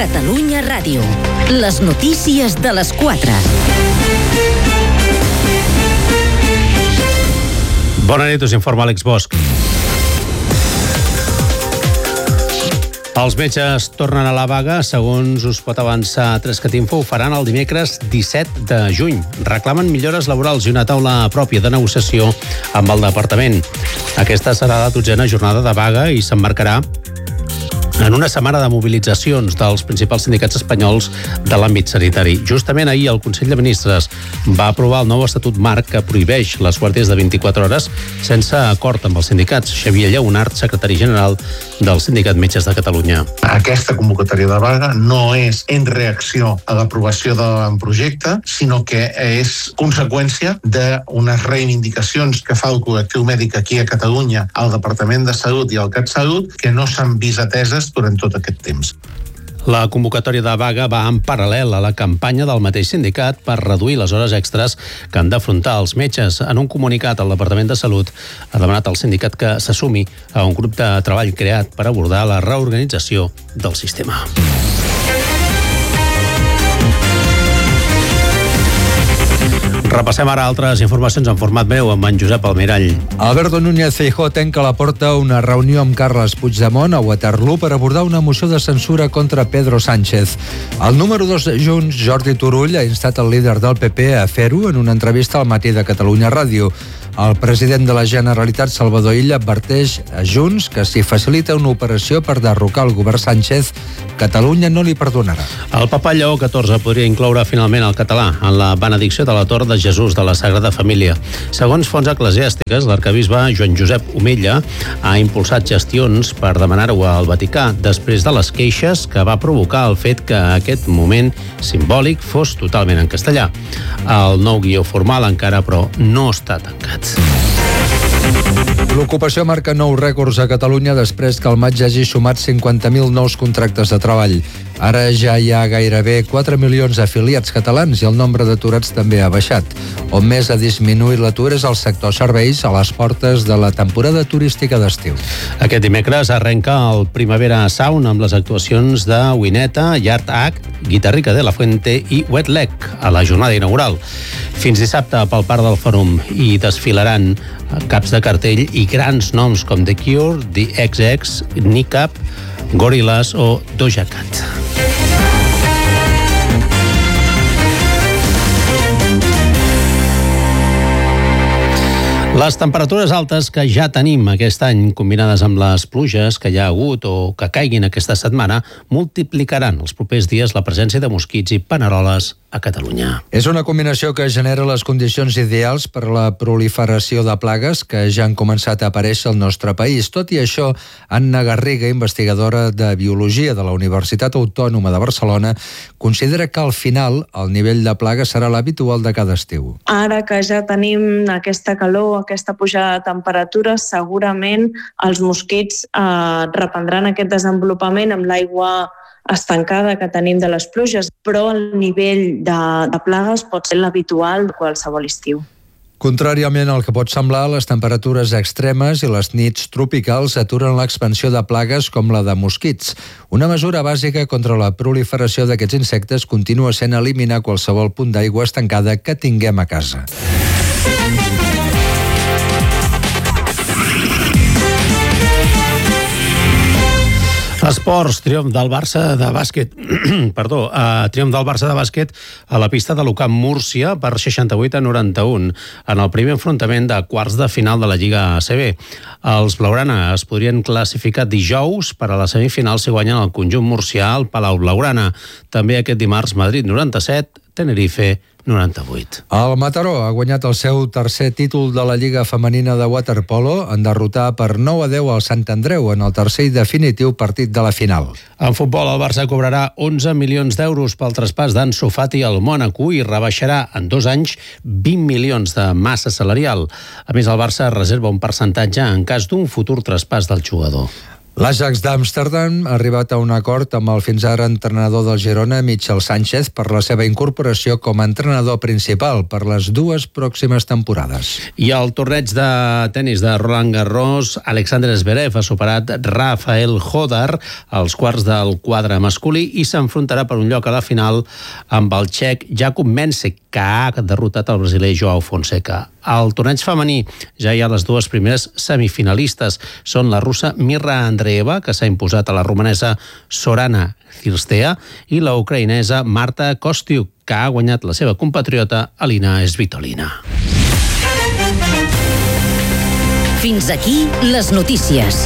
Catalunya Ràdio. Les notícies de les 4. Bona nit, us informa Àlex Bosch. Els metges tornen a la vaga. Segons us pot avançar Trescatinfo, ho faran el dimecres 17 de juny. Reclamen millores laborals i una taula pròpia de negociació amb el departament. Aquesta serà la 12a jornada de vaga i s'emmarcarà en una setmana de mobilitzacions dels principals sindicats espanyols de l'àmbit sanitari. Justament ahir el Consell de Ministres va aprovar el nou estatut marc que prohibeix les guàrdies de 24 hores sense acord amb els sindicats. Xavier Lleonart, secretari general del Sindicat Metges de Catalunya. Aquesta convocatòria de vaga no és en reacció a l'aprovació d'un projecte, sinó que és conseqüència d'unes reivindicacions que fa el col·lectiu mèdic aquí a Catalunya, al Departament de Salut i al CatSalut, que no s'han vist ateses durant tot aquest temps. La convocatòria de vaga va en paral·lel a la campanya del mateix sindicat per reduir les hores extres que han d'afrontar els metges. En un comunicat, el Departament de Salut ha demanat al sindicat que s'assumi a un grup de treball creat per abordar la reorganització del sistema. Repassem ara altres informacions en format breu amb en Josep Almirall. Alberto Núñez Feijóo tanca la porta a una reunió amb Carles Puigdemont a Waterloo per abordar una moció de censura contra Pedro Sánchez. El número 2 de Junts, Jordi Turull, ha instat el líder del PP a fer-ho en una entrevista al Matí de Catalunya Ràdio. El president de la Generalitat, Salvador Illa, adverteix a Junts que si facilita una operació per derrocar el govern Sánchez, Catalunya no li perdonarà. El papa Lleó XIV podria incloure finalment el català en la benedicció de la Tor de Jesús de la Sagrada Família. Segons fonts eclesiàstiques, l'arquebisbe Joan Josep Omella ha impulsat gestions per demanar-ho al Vaticà després de les queixes que va provocar el fet que aquest moment simbòlic fos totalment en castellà. El nou guió formal encara, però, no està tancat. L'ocupació marca nous rècords a Catalunya després que al maig hagi sumat 50.000 nous contractes de treball. Ara ja hi ha gairebé 4 milions d'afiliats catalans i el nombre d'aturats també ha baixat. On més ha disminuït l'atur és el sector serveis a les portes de la temporada turística d'estiu. Aquest dimecres arrenca el Primavera Sound amb les actuacions de Wineta, Yard Act, Guitarrica de la Fuente i Wet Leg a la jornada inaugural. Fins dissabte pel Parc del Fòrum hi desfilaran caps de cartell i grans noms com The Cure, The XX, Niqab, Gorillaz o Doja Cat. Les temperatures altes que ja tenim aquest any, combinades amb les pluges que hi ha hagut o que caiguin aquesta setmana, multiplicaran els propers dies la presència de mosquits i paneroles a Catalunya. És una combinació que genera les condicions ideals per a la proliferació de plagues que ja han començat a aparèixer al nostre país. Tot i això, Anna Garriga, investigadora de Biologia de la Universitat Autònoma de Barcelona, considera que al final el nivell de plagues serà l'habitual de cada estiu. Ara que ja tenim aquesta calor, aquesta pujada de temperatures, segurament els mosquits reprendran aquest desenvolupament amb l'aigua estancada que tenim de les pluges, però el nivell de plagues pot ser l'habitual de qualsevol estiu. Contràriament al que pot semblar, les temperatures extremes i les nits tropicals aturen l'expansió de plagues com la de mosquits. Una mesura bàsica contra la proliferació d'aquests insectes continua sent eliminar qualsevol punt d'aigua estancada que tinguem a casa. Esports, triomf del Barça de bàsquet. Triomf del Barça de bàsquet a la pista de l'UCAM Múrcia per 68-91 en el primer enfrontament de quarts de final de la Lliga ACB. Els blaugrana es podrien classificar dijous per a la semifinal si guanyen el conjunt murcià al Palau Blaugrana. També aquest dimarts Madrid 97, Tenerife 98. El Mataró ha guanyat el seu tercer títol de la Lliga Femenina de Waterpolo en derrotar per 9-10 al Sant Andreu en el tercer i definitiu partit de la final. En futbol, el Barça cobrarà 11 milions d'euros pel traspàs d'Ansu Fati al Mònaco i rebaixarà en 2 anys 20 milions de massa salarial. A més, el Barça reserva un percentatge en cas d'un futur traspàs del jugador. L'Ajax d'Amsterdam ha arribat a un acord amb el fins ara entrenador del Girona, Michel Sánchez, per la seva incorporació com a entrenador principal per les 2 pròximes temporades. I al torneig de tennis de Roland Garros, Alexander Zverev ha superat Rafael Hodar als quarts del quadre masculí i s'enfrontarà per un lloc a la final amb el txec Jakub Mensik, que ha derrotat el brasiler Joao Fonseca. Al torneig femení ja hi ha les 2 primeres semifinalistes. Són la russa Mirra Andreeva, que s'ha imposat a la romanesa Sorana Cirstea, i la ucraïnesa Marta Kostyuk, que ha guanyat la seva compatriota Alina Svitolina. Fins aquí les notícies.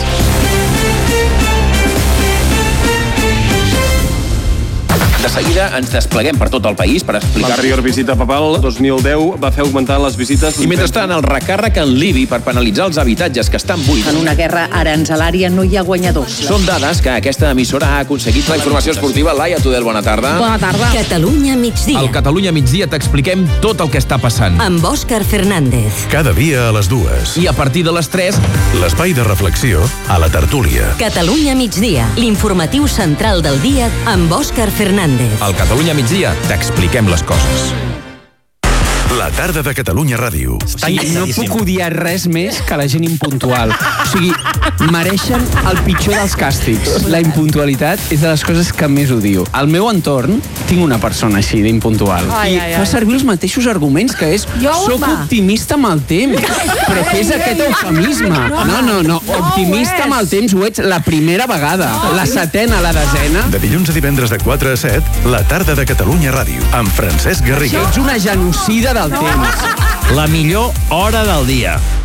De seguida ens despleguem per tot el país per explicar... L'anterior visita papal, 2010, va fer augmentar les visites... I mentrestant, el recàrrec en Libi per penalitzar els habitatges que estan buits. En una guerra aranzelària no hi ha guanyadors. Són dades que aquesta emissora ha aconseguit. La informació esportiva, Laia Tudel, bona tarda. Bona tarda. Catalunya migdia. Al Catalunya migdia t'expliquem tot el que està passant. Amb Òscar Fernández. Cada dia a les 2. I a partir de les 3... L'espai de reflexió a la tertúlia. Catalunya migdia. L'informatiu central del dia amb Òscar Fernández. Al Catalunya migdia t'expliquem les coses. La tarda de Catalunya Ràdio. No puc odiar res més que la gent impuntual. O sigui, mereixen el pitjor dels càstigs. La impuntualitat és de les coses que més odio. Al meu entorn tinc una persona així d'impuntual. I fa servir els mateixos arguments, que és soc optimista amb el temps. Però què és aquest eufemisme? No. Optimista amb el temps ho ets la primera vegada. La 7ª, la 10ª. De dilluns a divendres de 4 a 7, la tarda de Catalunya Ràdio, amb Francesc Garriga. Ets una genocida del temps. La millor hora del dia.